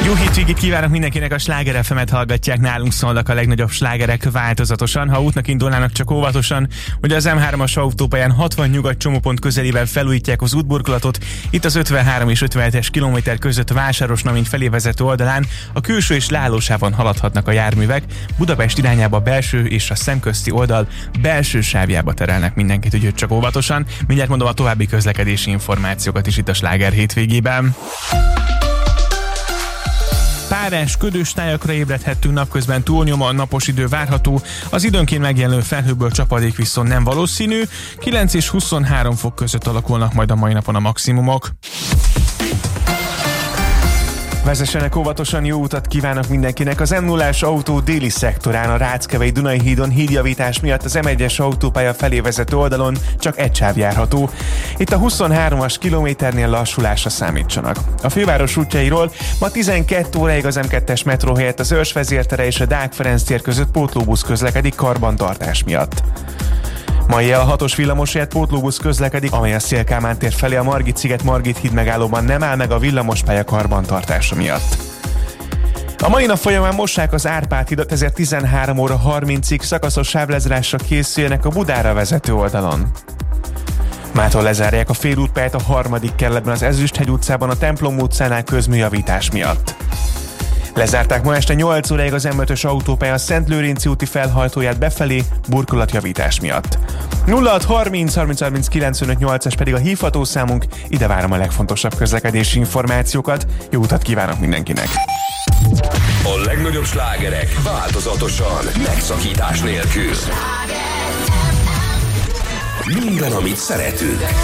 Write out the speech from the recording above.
Jó hétvégét kívánok mindenkinek, a Sláger FM-et hallgatják, nálunk szólnak a legnagyobb slágerek változatosan. Ha útnak indulnának, csak óvatosan, hogy az M3-as autópályán 60 nyugat csomópont közelével felújítják az útburkolatot. Itt az 53 és 57-es kilométer között Vásárosnamény felé vezető oldalán a külső és leállósávon haladhatnak a járművek. Budapest irányába a belső és a szemközti oldal belső sávjába terelnek mindenkit, úgyhogy csak óvatosan. Mindjárt mondom a további közlekedési információkat is itt a Sláger hétvégében. Párás, ködös tájakra ébredhettünk, napközben túlnyomó a napos idő várható, az időnként megjelenő felhőből csapadék viszont nem valószínű, 9 és 23 fok között alakulnak majd a mai napon a maximumok. Vezessenek óvatosan, jó utat kívánok mindenkinek! Az M0-ás autó déli szektorán a Ráckevei Dunai hídon hídjavítás miatt az M1-es autópálya felé vezető oldalon csak egy sáv járható. Itt a 23-as kilométernél lassulásra számítsanak. A főváros útjairól ma 12 óráig az M2-es metró helyett az Őrs vezértere és a Deák Ferenc tér között pótlóbusz közlekedik karbantartás miatt. Ma éjjel a 6-os villamos helyett pótlóbusz közlekedik, amely a Széll-Kálmán tér felé a Margit-sziget Margit híd megállóban nem áll meg a villamospálya karbantartása miatt. A mai nap folyamán mossák az Árpád hidat, ezért 13 óra 30-ig szakaszos sávlezárásra készüljenek a Budára vezető oldalon. Mától lezárják a félútpályát a 3. kerületben az Ezüsthegy utcában a Templom utcánál közműjavítás miatt. Lezárták ma este 8 óráig az M5-ös autópálya a Szentlőrinci úti felhajtóját befelé burkolatjavítás miatt. 06 30 30 30 95 8-es pedig a hívható számunk, ide várom a legfontosabb közlekedési információkat. Jó utat kívánok mindenkinek! A legnagyobb slágerek változatosan, megszakítás nélkül. Minden, amit szeretünk.